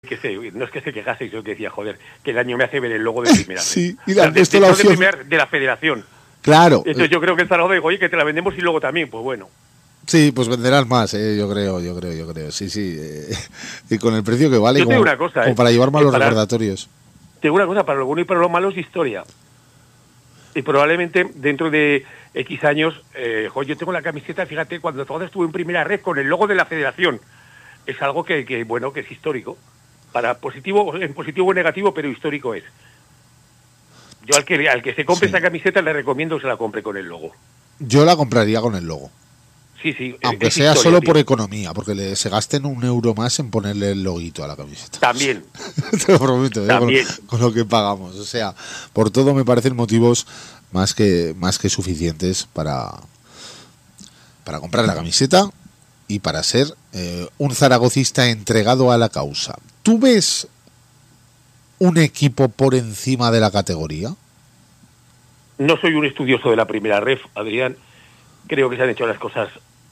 no es que se quejase, sino que decía, joder, que daño me hace ver el logo de primera. Sí, y le han puesto la opción de la federación. Claro. Entonces yo creo que el Zaragoza dijo, oye, que te la vendemos y luego también, pues bueno. Sí, pues venderán más, yo creo. Sí. Y con el precio que vale, yo tengo una cosa, como para llevar malos recordatorios. Tengo una cosa, para lo bueno y para lo malo es historia. Y probablemente dentro de X años, yo tengo la camiseta, fíjate, cuando Zaragoza estuvo en primera red con el logo de la federación. Es algo que es histórico. Para en positivo o negativo, pero histórico es. Yo al que se compre esa camiseta le recomiendo que se la compre con el logo. Yo la compraría con el logo. Sí. Aunque sea historia, solo por economía, porque se gasten €1 más en ponerle el loguito a la camiseta. También. Te lo prometo, También. Con lo que pagamos. O sea, por todo me parecen motivos más que suficientes para comprar la camiseta y para ser un zaragocista entregado a la causa. ¿Tú ves un equipo por encima de la categoría? No soy un estudioso de la primera ref, Adrián. Creo que se han hecho las cosas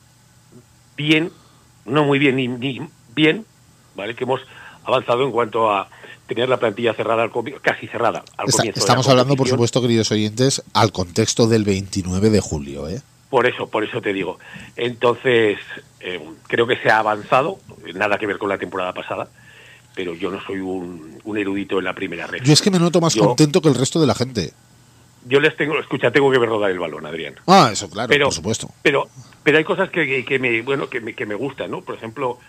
bien, no muy bien ni bien, ¿vale? Que hemos avanzado en cuanto a tener la plantilla cerrada, casi cerrada al comienzo. Estamos hablando, por supuesto, queridos oyentes, al contexto del 29 de julio, ¿eh? Por eso te digo. Entonces, creo que se ha avanzado, nada que ver con la temporada pasada, pero yo no soy un erudito en la primera red. Yo es que me noto más contento que el resto de la gente. Yo tengo que ver rodar el balón, Adrián. Ah, eso claro, por supuesto. Pero hay cosas que me gustan, ¿no? Por ejemplo,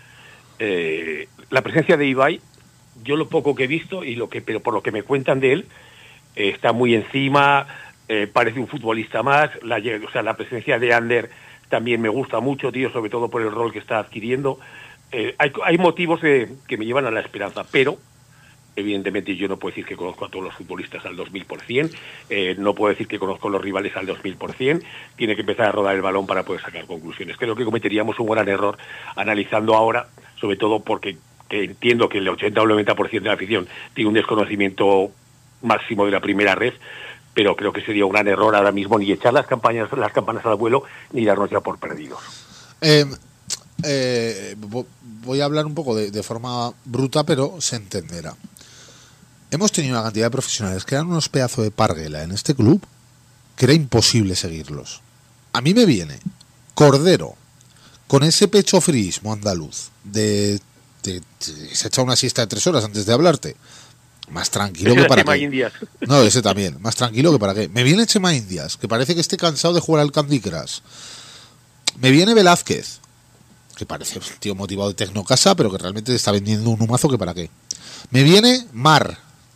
la presencia de Ibai, yo lo poco que he visto pero por lo que me cuentan de él, está muy encima, parece un futbolista más, la presencia de Ander también me gusta mucho, tío, sobre todo por el rol que está adquiriendo. Hay motivos que me llevan a la esperanza, pero evidentemente yo no puedo decir que conozco a todos los futbolistas al 2000%, no puedo decir que conozco a los rivales al 2000%, tiene que empezar a rodar el balón para poder sacar conclusiones. Creo que cometeríamos un gran error analizando ahora, sobre todo porque entiendo que el 80 o el 90% de la afición tiene un desconocimiento máximo de la primera red, pero creo que sería un gran error ahora mismo ni echar las campanas al vuelo ni darnos ya por perdidos. Voy a hablar un poco de forma bruta, pero se entenderá. Hemos tenido una cantidad de profesionales que eran unos pedazos de parguela en este club que era imposible seguirlos. A mí me viene Cordero con ese pecho friismo andaluz se echa una siesta de 3 horas antes de hablarte. Más tranquilo que para qué. No, ese también. Más tranquilo que para qué. Me viene Chema Indias, que parece que esté cansado de jugar al Candy Crush. Me viene Velázquez, que parece un tío motivado de Tecnocasa, pero que realmente está vendiendo un humazo que para qué. Me viene Mar,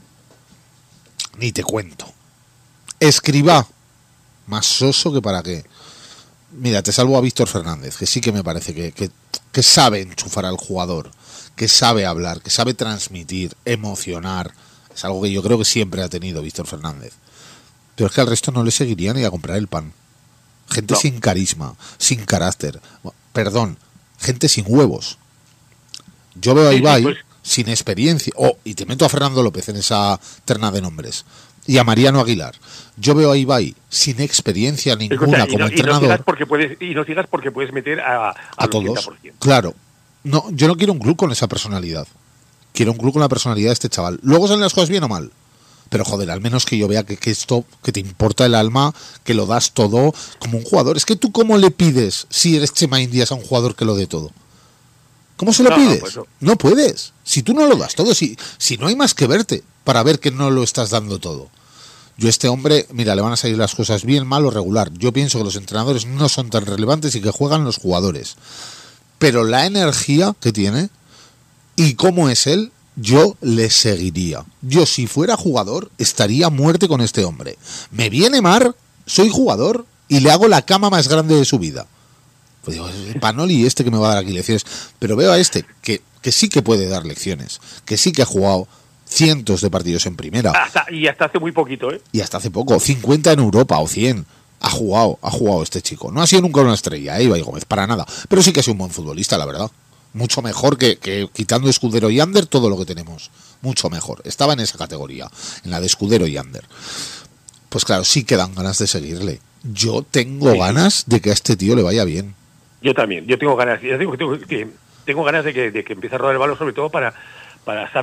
ni te cuento. Escribá, más soso que para qué. Mira, te salvo a Víctor Fernández, que sí que me parece que sabe enchufar al jugador, que sabe hablar, que sabe transmitir, emocionar. Es algo que yo creo que siempre ha tenido Víctor Fernández. Pero es que al resto no le seguiría ni a comprar el pan. Gente sin carisma, sin carácter. Perdón, gente sin huevos. Yo veo a Ibai sin experiencia. Y te meto a Fernando López en esa terna de nombres. Y a Mariano Aguilar. Yo veo a Ibai sin experiencia ninguna como entrenador. Y no sigas porque puedes meter a todos. 80%. Claro. No, yo no quiero un club con esa personalidad. Quiero un club con la personalidad de este chaval. Luego salen las cosas bien o mal. Pero joder, al menos que yo vea que esto, que te importa el alma, que lo das todo como un jugador. Es que tú, ¿cómo le pides si eres Chema Indias a un jugador que lo dé todo? ¿Cómo se lo pides? Pues no puedes. Si tú no lo das todo, si no hay más que verte para ver que no lo estás dando todo. Yo a este hombre, mira, le van a salir las cosas bien, mal o regular. Yo pienso que los entrenadores no son tan relevantes y que juegan los jugadores. Pero la energía que tiene y cómo es él, yo le seguiría. Yo, si fuera jugador, estaría a muerte con este hombre. Me viene Mar, soy jugador y le hago la cama más grande de su vida. Pues digo, el Panoli que me va a dar aquí lecciones. Pero veo a que sí que puede dar lecciones, que sí que ha jugado cientos de partidos en primera. Y hasta hace muy poquito, ¿eh? Y hasta hace poco, 50 en Europa o 100. Ha jugado este chico. No ha sido nunca una estrella, Ibai Gómez, para nada. Pero sí que ha sido un buen futbolista, la verdad. Mucho mejor que quitando Escudero y Ander, todo lo que tenemos. Mucho mejor. Estaba en esa categoría, en la de Escudero y Ander. Pues claro, sí que dan ganas de seguirle. Yo tengo ganas de que a este tío le vaya bien. Yo también. Yo tengo ganas. Yo digo que tengo ganas de que empiece a rodar el balón, sobre todo para para